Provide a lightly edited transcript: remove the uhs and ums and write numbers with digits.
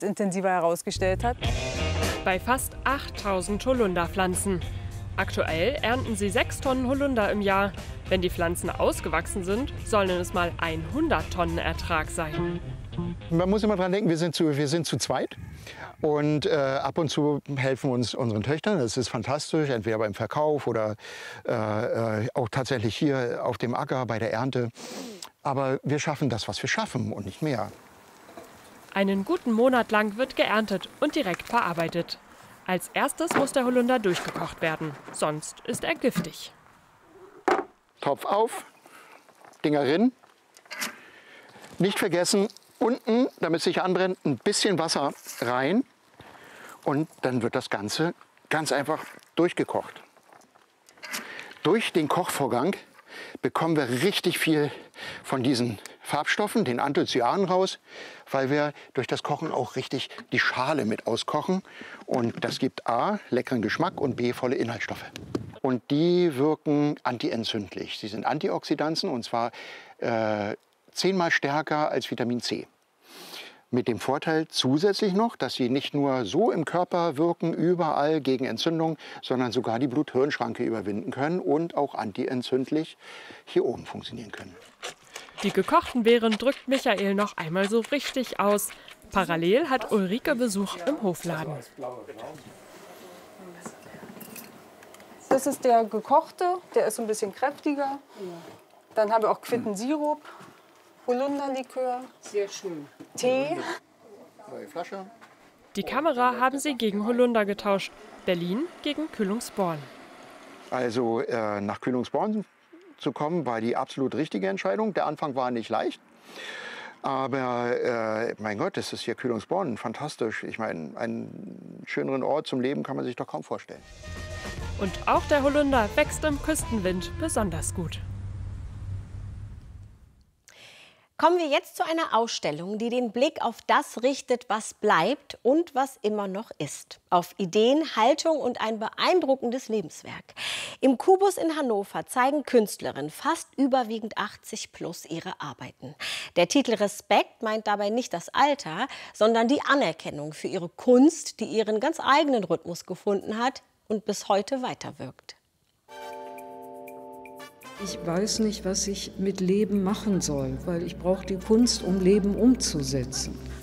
intensiver herausgestellt hat. Bei fast 8000 Holunderpflanzen. Aktuell ernten sie 6 Tonnen Holunder im Jahr. Wenn die Pflanzen ausgewachsen sind, sollen es mal 100 Tonnen Ertrag sein. Man muss immer dran denken, wir sind zu zweit. Und ab und zu helfen uns unseren Töchtern. Das ist fantastisch, entweder beim Verkauf oder auch tatsächlich hier auf dem Acker bei der Ernte. Aber wir schaffen das, was wir schaffen und nicht mehr. Einen guten Monat lang wird geerntet und direkt verarbeitet. Als erstes muss der Holunder durchgekocht werden, sonst ist er giftig. Topf auf, Dinger rin. Nicht vergessen, unten, damit es sich anbrennt, ein bisschen Wasser rein. Und dann wird das Ganze ganz einfach durchgekocht. Durch den Kochvorgang bekommen wir richtig viel von diesen Farbstoffen, den Anthocyanen raus, weil wir durch das Kochen auch richtig die Schale mit auskochen. Und das gibt A, leckeren Geschmack und B, volle Inhaltsstoffe. Und die wirken antientzündlich. Sie sind Antioxidantien und zwar 10-mal stärker als Vitamin C. Mit dem Vorteil zusätzlich noch, dass sie nicht nur so im Körper wirken, überall gegen Entzündung, sondern sogar die Blut-Hirn-Schranke überwinden können und auch antientzündlich hier oben funktionieren können. Die gekochten Beeren drückt Michael noch einmal so richtig aus. Parallel hat Ulrike Besuch im Hofladen. Das ist der gekochte, der ist ein bisschen kräftiger. Dann haben wir auch Quittensirup, Holunderlikör, sehr schön. Tee. Neue Flasche. Die Kamera haben sie gegen Holunder getauscht. Berlin gegen Kühlungsborn. Also nach Kühlungsborn zu kommen, war die absolut richtige Entscheidung. Der Anfang war nicht leicht. Aber mein Gott, das ist hier Kühlungsborn, fantastisch. Ich meine, einen schöneren Ort zum Leben kann man sich doch kaum vorstellen. Und auch der Holunder wächst im Küstenwind besonders gut. Kommen wir jetzt zu einer Ausstellung, die den Blick auf das richtet, was bleibt und was immer noch ist. Auf Ideen, Haltung und ein beeindruckendes Lebenswerk. Im Kubus in Hannover zeigen Künstlerinnen fast überwiegend 80 plus ihre Arbeiten. Der Titel Respekt meint dabei nicht das Alter, sondern die Anerkennung für ihre Kunst, die ihren ganz eigenen Rhythmus gefunden hat und bis heute weiterwirkt. Ich weiß nicht, was ich mit Leben machen soll, weil ich brauche die Kunst, um Leben umzusetzen.